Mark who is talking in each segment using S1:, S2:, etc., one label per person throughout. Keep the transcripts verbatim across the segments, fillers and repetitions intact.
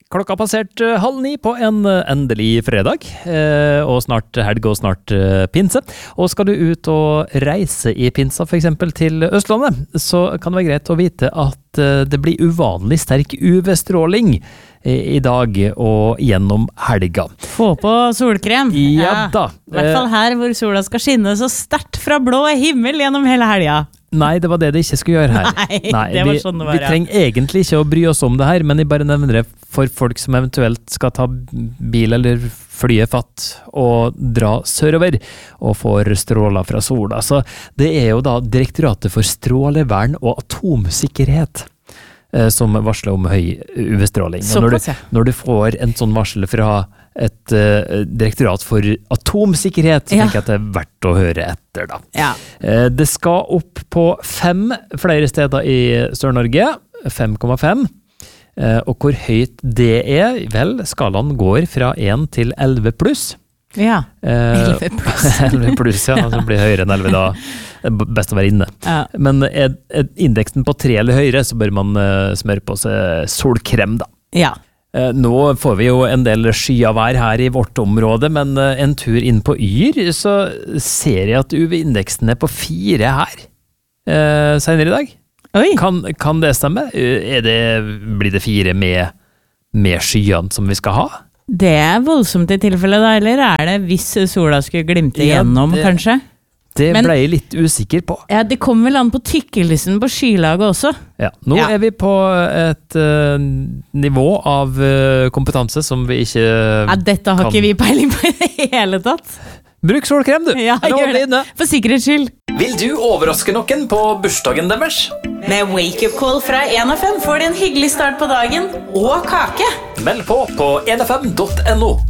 S1: Klokka har passert halv ni på en endelig fredag, og snart helg og snart pinse. Og skal du ut og reise i pinsa, for eksempel til Østlandet, så kan det være greit å vite at det blir uvanlig sterk U V-stråling i dag og gjennom helga.
S2: Få på solkrem.
S1: Ja da.
S2: I hvert fall her hvor sola skal skinne så sterkt fra blå himmel gjennom hele helga.
S1: Nei, det var det det ikke skulle gjøre her.
S2: Nei, Nei det var
S1: vi,
S2: sånn det var,
S1: vi trenger ja. egentlig ikke å bry oss om det her, men jeg bare nevner det for folk som eventuelt skal ta bil eller flyet fatt og dra sørover og får stråler fra sola. Så det er jo da Direktoratet for strålevern og atomsikkerhet som varsler om høy U V-stråling. Og når du, når du får en sånn varsel fra et uh, direktorat for atomsikkerhet, så ja. tenker jeg at det er verdt å høre etter da. Ja. Uh, det skal opp på fem flere steder i Sør-Norge, fem komma fem. Uh, og hvor høyt det er, vel, skalaen går fra én til elleve pluss.
S2: Ja, elleve pluss.
S1: elleve pluss, ja, altså blir høyere enn elleve da. Det er best å være inne. Ja. Men er, er indeksen på tre eller høyere, så bør man uh, smøre på seg solkrem da. Ja. Uh, nå får vi jo en del skyavær her i vårt område, men uh, en tur inn på Yr, så ser jeg at U V-indeksen er på fire her uh, senere i dag. Oi. Kan, kan det stemme? Uh, er det, blir det fire med, med skyene som vi skal ha?
S2: Det er voldsomt i tilfelle da, eller er det hvis sola skulle glimte ja, igjennom, det, kanskje?
S1: Det ble jeg litt usikker på.
S2: Ja, det kommer vel an på tykkelsen på skylaget også.
S1: Ja, nå ja. er vi på et uh, nivå av uh, kompetanse som vi ikke
S2: ja, dette har kan. ikke vi peiling på i det hele tatt.
S1: Bruk solkrem, du!
S2: Ja, gjør det. For sikkerhets skyld.
S1: Vil du overraske noen på bursdagen deres?
S2: Med wake-up call fra en F M får du en hyggelig start på dagen og kake.
S1: Meld på på en f m punktum no.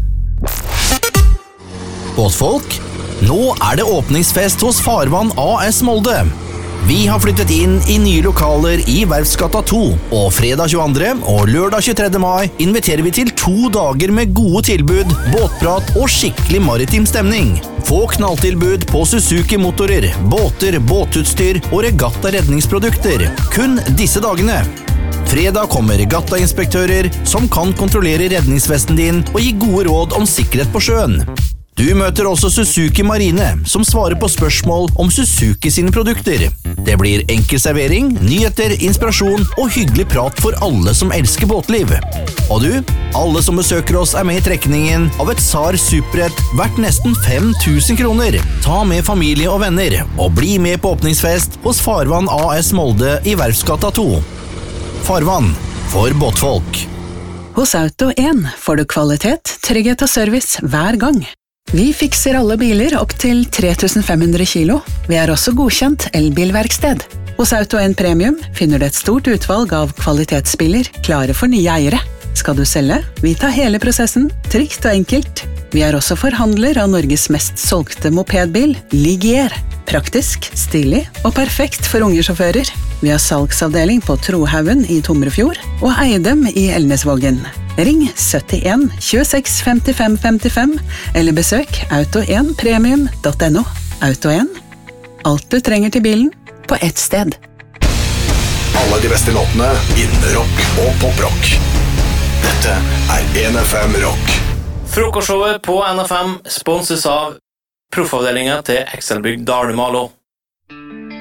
S3: Båtfolk, nå er det åpningsfest hos Farvann A S Molde. Vi har flyttet inn i nye lokaler i Verftsgata to, og fredag tjueandre og lørdag tjuetredje mai inviterer vi til to dager med gode tilbud, båtprat og skikkelig maritim stemning. Få knalltilbud på Suzuki-motorer, båter, båtutstyr og regatta-redningsprodukter. Kun disse dagene. Fredag kommer regatta-inspektører som kan kontrollere redningsvesten din og gi gode råd om sikkerhet på sjøen. Du møter også Suzuki Marine, som svarer på spørsmål om Suzuki sine produkter. Det blir enkel servering, nyheter, inspirasjon og hyggelig prat for alle som elsker båtliv. Og du, alle som besøker oss er med i trekningen av et S A R Superret verdt nesten fem tusen kroner. Ta med familie og venner, og bli med på åpningsfest hos Farvann A S Molde i Verftsgata to. Farvann for båtfolk.
S4: Hos Auto en får du kvalitet, trygghet og service hver gang. Vi fikser alle biler opp til tre tusen fem hundre kilo. Vi er også godkjent elbilverksted. Hos Auto en Premium finner du et stort utvalg av kvalitetsbiler klare for nye eiere. Skal du selge? Vi tar hele prosessen, trygt og enkelt. Vi er også forhandler av Norges mest solgte mopedbil, Ligier. Praktisk, stilig og perfekt for unge sjåfører. Vi har salgsavdeling på Trohaugen i Tomrefjord og Eidem i Elnesvågen. Ring syttien tjueseks femtifem femtifem eller besøk auto en premium punktum no. Auto en. Alt du trenger til bilen på ett sted.
S5: Alle de beste låtene innen rock og poprock. Dette er en F M Rock.
S6: Frokostshowet på N F M sponses av proffavdelingen til Excelbygg Dalumalo.